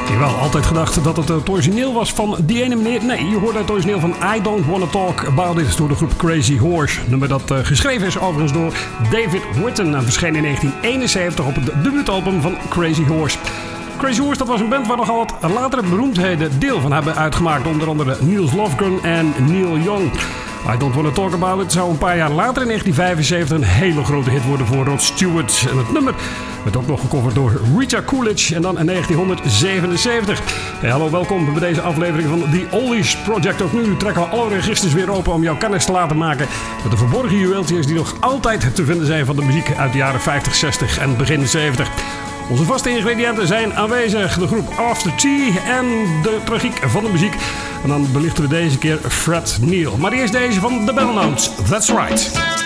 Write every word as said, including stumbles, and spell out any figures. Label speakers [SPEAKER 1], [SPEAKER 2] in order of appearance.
[SPEAKER 1] Wel altijd gedacht dat het het origineel was van die ene meneer. Nee, je hoort het origineel van I Don't Wanna Talk About It door de groep Crazy Horse. Nummer dat uh, geschreven is overigens door David Whitten en verscheen in negentien eenenzeventig op het debuutalbum van Crazy Horse. Crazy Horse, dat was een band waar nogal wat latere beroemdheden deel van hebben uitgemaakt. Onder andere Niels Lofgren en Neil Young. I Don't Wanna Talk About It zou een paar jaar later in negentien vijfenzeventig een hele grote hit worden voor Rod Stewart. En het nummer werd ook nog gecoverd door Rita Coolidge en dan in negentienhonderdzevenenzeventig. Hey, hallo, welkom bij deze aflevering van The Oldies Project. Ook nu trekken we alle registers weer open om jouw kennis te laten maken met de verborgen juweeltjes die nog altijd te vinden zijn van de muziek uit de jaren vijftig, zestig en begin zeventig. Onze vaste ingrediënten zijn aanwezig. De groep After Tea en de tragiek van de muziek. En dan belichten we deze keer Fred Neil. Maar eerst deze van The Bell Notes. That's right.